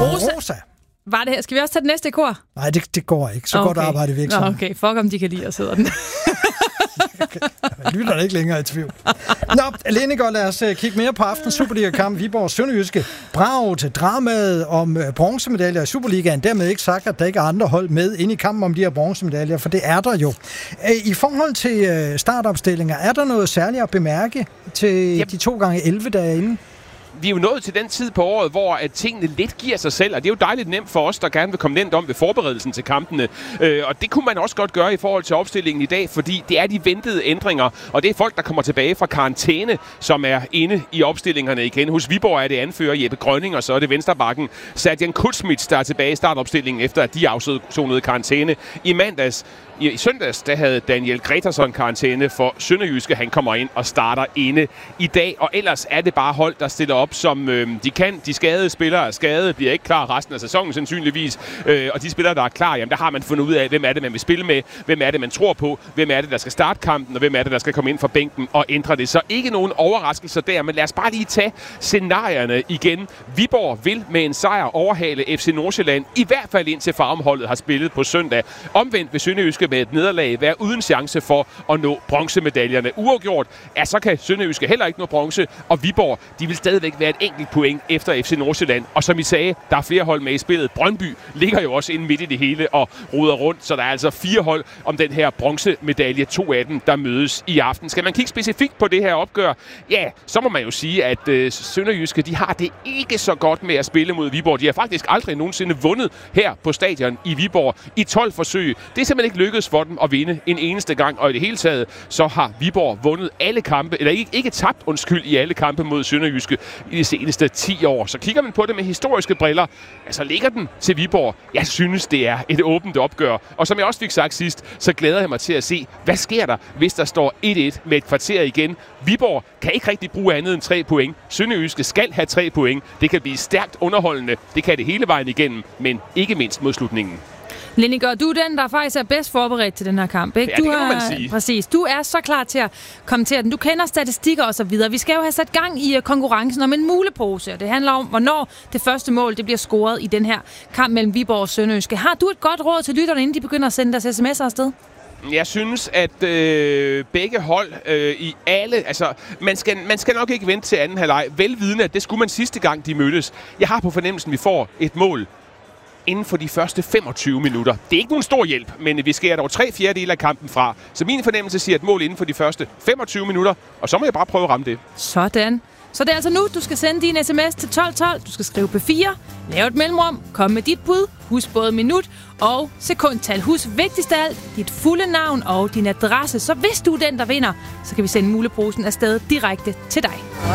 Rosa. Var det her? Skal vi også tage det næste i kor? Nej, det går ikke. Så godt arbejde vi ikke sammen. Okay, fuck om de kan lide os, hedder den. Jeg lytter ikke længere i tvivl. Nå, Lenegård, lad os kigge mere på aftens Superliga-kamp. Viborg Sønderjyske. Bravo til dramaet om bronzemedaljer i Superligaen. Dermed ikke sagt, at der ikke er andre hold med ind i kampen om de her bronzemedaljer, for det er der jo. I forhold til startopstillinger, er der noget særligt at bemærke til de 2x11 derinde? Vi er jo nået til den tid på året, hvor at tingene lidt giver sig selv, og det er jo dejligt nemt for os, der gerne vil komme nemt om ved forberedelsen til kampene. Og det kunne man også godt gøre i forhold til opstillingen i dag, fordi det er de ventede ændringer, og det er folk, der kommer tilbage fra karantæne, som er inde i opstillingerne igen. Hos Viborg er det anfører Jeppe Grønning, og så er det venstrebakken Serjan Kutsmits, der er tilbage i startopstillingen, efter at de afsonede karantæne i mandags. I søndags, der havde Daniel Gretarsson karantæne for Sønderjyske. Han kommer ind og starter inde i dag. Og ellers er det bare hold, der stiller op, som de kan. De skadede spillere er skadede, bliver ikke klar resten af sæsonen sandsynligvis. Og de spillere, der er klar, jamen der har man fundet ud af, hvem er det, man vil spille med, hvem er det, man tror på, hvem er det, der skal starte kampen, og hvem er det, der skal komme ind fra bænken og ændre det. Så ikke nogen overraskelser der, men lad os bare lige tage scenarierne igen. Viborg vil med en sejr overhale FC Nordsjælland, i hvert fald indtil Farumholdet har spillet på søndag. Omvendt vil Sønderjyske med et nederlag være uden chance for at nå bronzemedaljerne. Uafgjort, ja, så kan Sønderjyske heller ikke nå bronze, og Viborg, de vil stadigvæk være et enkelt point efter FC Nordsjælland. Og som I sagde, der er flere hold med i spillet. Brøndby ligger jo også inde midt i det hele og ruder rundt, så der er altså 4 hold om den her bronzemedalje, 2 af dem, der mødes i aften. Skal man kigge specifikt på det her opgør, ja, så må man jo sige, at Sønderjyske, de har det ikke så godt med at spille mod Viborg. De har faktisk aldrig nogensinde vundet her på stadion i Viborg i 12 forsøg. Det er simpelthen ikke lykkedes for dem at vinde en eneste gang, og i det hele taget, så har Viborg vundet alle kampe, eller ikke tabt, i alle kampe mod Sønderjyske i de seneste 10 år. Så kigger man på det med historiske briller, altså ligger den til Viborg. Jeg synes, det er et åbent opgør. Og som jeg også fik sagt sidst, så glæder jeg mig til at se, hvad sker der, hvis der står 1-1 med et kvarter igen. Viborg kan ikke rigtig bruge andet end 3 point. Sønderjyske skal have 3 point. Det kan blive stærkt underholdende. Det kan det hele vejen igennem, men ikke mindst mod slutningen. Lenegård, du er den, der faktisk er bedst forberedt til den her kamp, ikke? Ja, det kan man sige. Præcis. Du er så klar til at kommentere den. Du kender statistikker og så videre. Vi skal jo have sat gang i konkurrencen om en mulepose, og det handler om, hvornår det første mål det bliver scoret i den her kamp mellem Viborg og Sønderjyske. Har du et godt råd til lytterne, inden de begynder at sende deres sms'er afsted? Jeg synes, at begge hold i alle... Altså, man skal nok ikke vente til anden halvleg. Velvidende, at det skulle man sidste gang, de mødtes. Jeg har på fornemmelsen, at vi får et mål inden for de første 25 minutter. Det er ikke nogen stor hjælp, men vi skærer dog 3/4 af kampen fra. Så min fornemmelse siger et mål inden for de første 25 minutter, og så må jeg bare prøve at ramme det. Sådan. Så det er altså nu, du skal sende din sms til 1212. Du skal skrive P4, lave et mellemrum, kom med dit bud, husk både minut og sekundtal. Husk vigtigst af alt dit fulde navn og din adresse. Så hvis du er den, der vinder, så kan vi sende muleposen afsted direkte til dig.